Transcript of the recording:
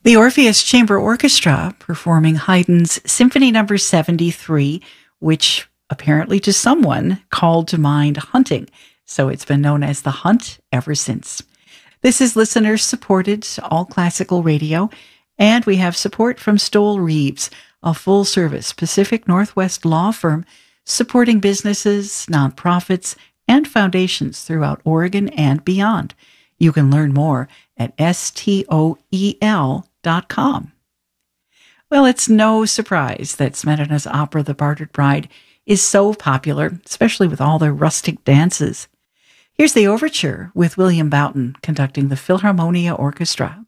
The Orpheus Chamber Orchestra performing Haydn's Symphony No. 73, which apparently to someone called to mind hunting, so it's been known as the Hunt ever since. This is listener-supported all classical radio, and we have support from Stoll Reeves, a full-service Pacific Northwest law firm supporting businesses, nonprofits, and foundations throughout Oregon and beyond. You can learn more at stoel.com. Well, it's no surprise that Smetana's opera The Bartered Bride is so popular, especially with all their rustic dances. Here's the overture with William Boughton conducting the Philharmonia Orchestra.